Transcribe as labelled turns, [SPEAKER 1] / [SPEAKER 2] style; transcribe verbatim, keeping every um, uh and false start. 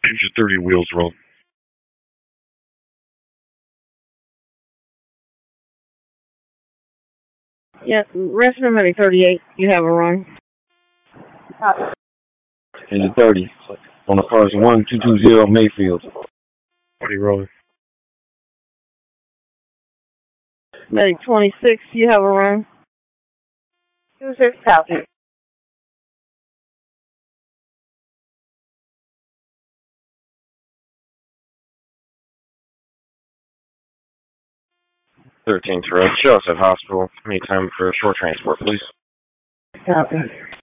[SPEAKER 1] User thirty wheels roll.
[SPEAKER 2] Yeah, rest of them thirty-eight. You have a run.
[SPEAKER 1] User thirty. On the cars one two two zero Mayfield. forty rolling.
[SPEAKER 2] Medic twenty-six, you have a run.
[SPEAKER 3] two six copy.
[SPEAKER 1] thirteen to road. Show us at hospital. Any time for a short transport, please.
[SPEAKER 3] Copy.